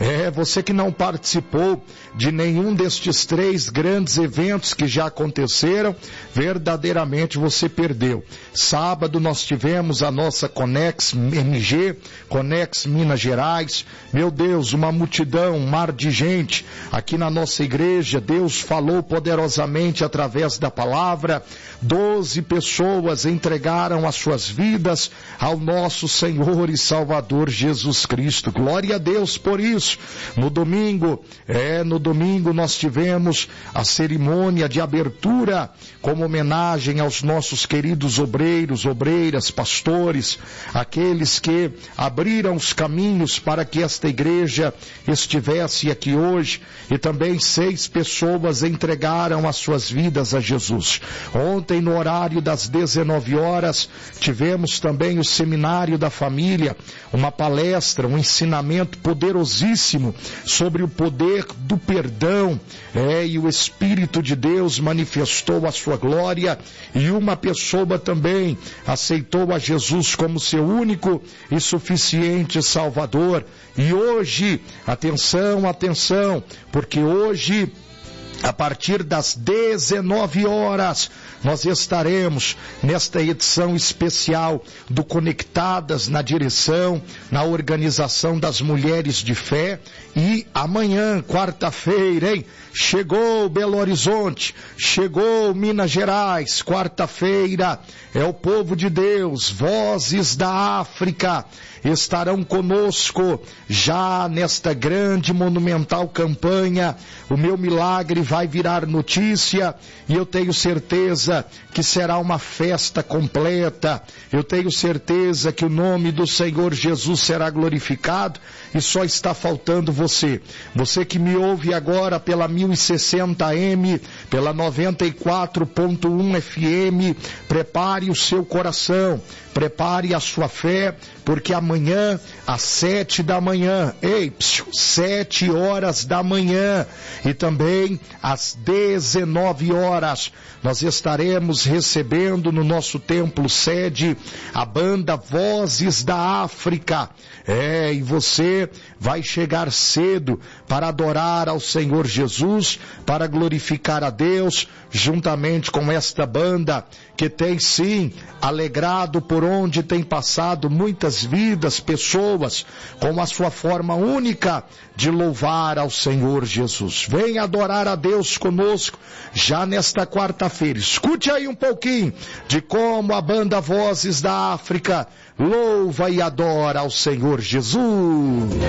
Você que não participou de nenhum destes 3 grandes eventos que já aconteceram, verdadeiramente você perdeu. Sábado nós tivemos a nossa Conex MG, Conex Minas Gerais. Meu Deus, uma multidão, um mar de gente aqui na nossa igreja. Deus falou poderosamente através da palavra. 12 pessoas entregaram as suas vidas ao nosso Senhor e Salvador Jesus Cristo. Glória a Deus por isso. No domingo nós tivemos a cerimônia de abertura como homenagem aos nossos queridos obreiros, obreiras, pastores, aqueles que abriram os caminhos para que esta igreja estivesse aqui hoje, e também 6 pessoas entregaram as suas vidas a Jesus. Ontem, no horário das 19 horas, tivemos também o Seminário da Família, uma palestra, um ensinamento poderosíssimo sobre o poder do perdão, e o Espírito de Deus manifestou a sua glória, e uma pessoa também aceitou a Jesus como seu único e suficiente Salvador. E hoje, atenção, porque hoje, a partir das 19 horas, nós estaremos nesta edição especial do Conectadas na direção, na organização das Mulheres de Fé. E amanhã, quarta-feira, chegou Belo Horizonte, chegou Minas Gerais, quarta-feira, é o povo de Deus, Vozes da África, estarão conosco já nesta grande monumental campanha. O meu milagre vai virar notícia, e eu tenho certeza que será uma festa completa. Eu tenho certeza que o nome do Senhor Jesus será glorificado, e só está faltando você que me ouve agora pela 1060M, pela 94.1 FM, prepare o seu coração, prepare a sua fé, porque amanhã, às 7 da manhã, 7 horas da manhã, e também às 19 horas, nós estaremos recebendo no nosso templo sede a banda Vozes da África. E você vai chegar cedo para adorar ao Senhor Jesus, para glorificar a Deus, juntamente com esta banda que tem sim alegrado por onde tem passado muitas vidas, pessoas, com a sua forma única de louvar ao Senhor Jesus. Venha adorar a Deus conosco já nesta quarta-feira. Escute aí um pouquinho de como a banda Vozes da África louva e adora ao Senhor Jesus.